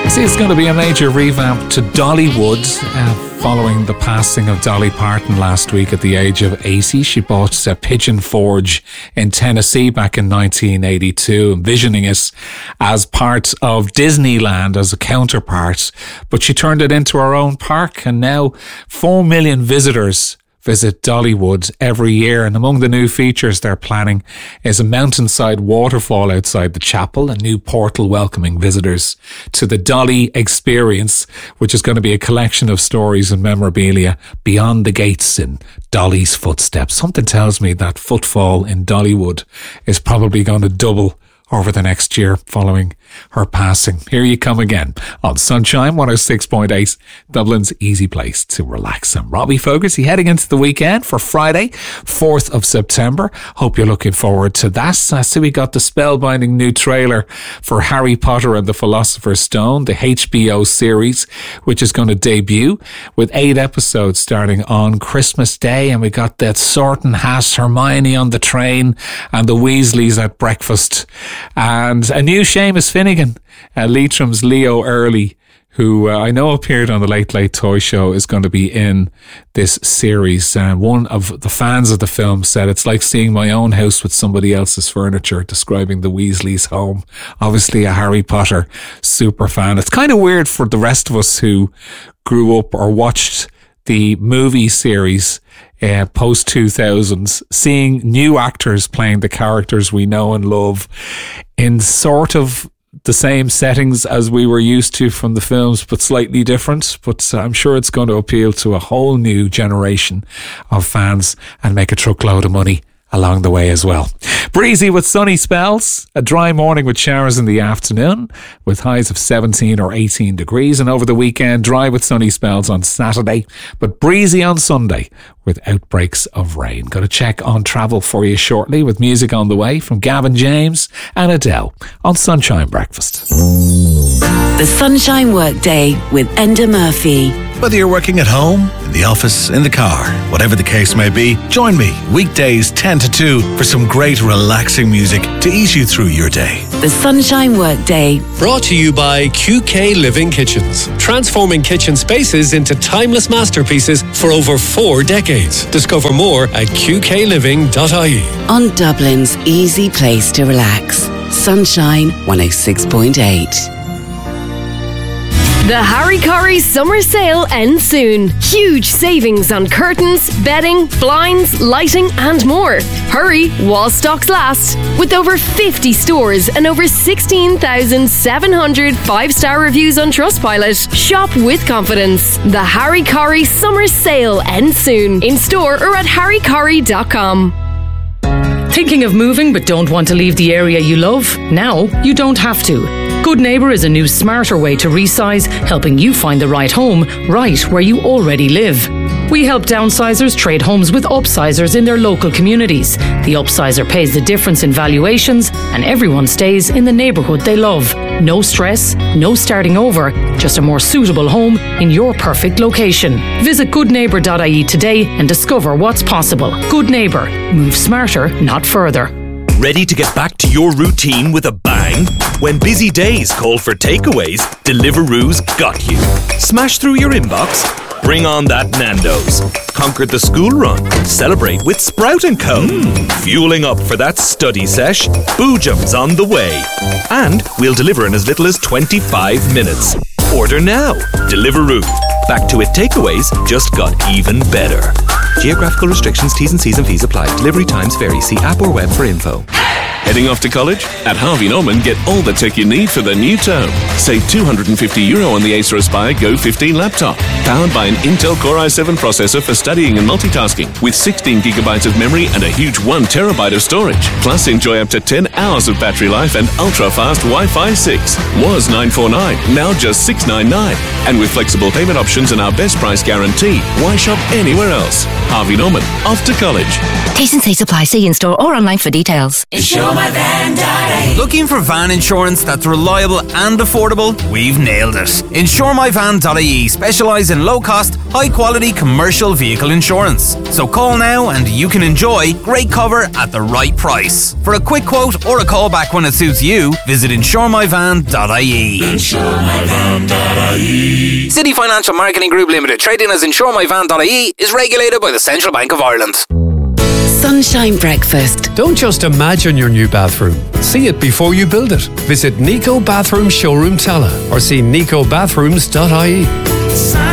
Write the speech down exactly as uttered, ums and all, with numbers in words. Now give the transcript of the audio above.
See, it's going to be a major revamp to Dollywood uh, following the passing of Dolly Parton last week at the age of eighty. She bought uh, Pigeon Forge in Tennessee back in nineteen eighty-two, envisioning it as part of Disneyland as a counterpart. But she turned it into her own park, and now four million visitors visit Dollywood every year, and among the new features they're planning is a mountainside waterfall outside the chapel, a new portal welcoming visitors to the Dolly Experience, which is going to be a collection of stories and memorabilia beyond the gates in Dolly's footsteps. Something tells me that footfall in Dollywood is probably going to double over the next year following her passing. Here you come again on Sunshine one oh six point eight, Dublin's easy place to relax. I'm Robbie Fogarty, heading into the weekend for Friday, fourth of September. Hope you're looking forward to that. I see we got the spellbinding new trailer for Harry Potter and the Philosopher's Stone, the H B O series, which is going to debut with eight episodes starting on Christmas Day. And we got that Sorting Hat, Hermione on the train, and the Weasleys at breakfast. And a new Seamus Finnegan, uh, Leitrim's Leo Early, who uh, I know appeared on the Late Late Toy Show, is going to be in this series. And uh, one of the fans of the film said, "It's like seeing my own house with somebody else's furniture," describing the Weasleys' home. Obviously a Harry Potter super fan. It's kind of weird for the rest of us who grew up or watched the movie series Uh, post two thousands, seeing new actors playing the characters we know and love in sort of the same settings as we were used to from the films, but slightly different. But uh, I'm sure it's going to appeal to a whole new generation of fans and make a truckload of money along the way as well. Breezy with sunny spells, a dry morning with showers in the afternoon with highs of seventeen or eighteen degrees, and over the weekend dry with sunny spells on Saturday, but breezy on Sunday with outbreaks of rain. Going to check on travel for you shortly with music on the way from Gavin James and Adele on Sunshine Breakfast. The Sunshine Workday with Enda Murphy. Whether you're working at home, in the office, in the car, whatever the case may be, join me weekdays ten to two for some great relaxing music to ease you through your day. The Sunshine Workday. Brought to you by Q K Living Kitchens. Transforming kitchen spaces into timeless masterpieces for over four decades. Discover more at q k living dot i e. On Dublin's easy place to relax. Sunshine one oh six point eight. The Harry Corrie summer sale ends soon. Huge savings on curtains, bedding, blinds, lighting and more. Hurry while stocks last. With over fifty stores and over sixteen thousand seven hundred five-star reviews on Trustpilot, shop with confidence. The Harry Corrie summer sale ends soon. In store or at harry corrie dot com. Thinking of moving but don't want to leave the area you love? Now you don't have to. Good Neighbour is a new smarter way to resize, helping you find the right home right where you already live. We help downsizers trade homes with upsizers in their local communities. The upsizer pays the difference in valuations and everyone stays in the neighbourhood they love. No stress, no starting over, just a more suitable home in your perfect location. Visit good neighbour dot i e today and discover what's possible. Good Neighbour. Move smarter, not further. Ready to get back to your routine with a bang? When busy days call for takeaways, Deliveroo's got you. Smash through your inbox? Bring on that Nando's. Conquer the school run. Celebrate with Sprout and Co. Mm. Fueling up for that study sesh? Boojum's on the way. And we'll deliver in as little as twenty-five minutes. Order now. Deliveroo. Back to it takeaways just got even better. Geographical restrictions, T's and C's and fees apply. Delivery times vary. See app or web for info. Heading off to college? At Harvey Norman, get all the tech you need for the new term. Save two hundred fifty euro on the Acer Aspire Go fifteen laptop. Powered by an Intel Core i seven processor for studying and multitasking. With sixteen gigabytes of memory and a huge one terabyte of storage. Plus, enjoy up to ten hours of battery life and ultra-fast Wi-Fi six. Was nine forty-nine, now just six ninety-nine. And with flexible payment options and our best price guarantee, why shop anywhere else? Harvey Norman, off to college. T's and C's apply. See in store or online for details. insure my van dot I E. Looking for van insurance that's reliable and affordable? We've nailed it. insure my van dot I E specialise in low-cost, high-quality commercial vehicle insurance. So call now and you can enjoy great cover at the right price. For a quick quote or a call back when it suits you, visit insure my van dot I E. insure my van dot I E. City Financial Marketing Group Limited, trading as insure my van dot I E, is regulated by the Central Bank of Ireland. Sunshine Breakfast. Don't just imagine your new bathroom. See it before you build it. Visit Nico Bathroom Showroom Tala or see nico bathrooms dot I E.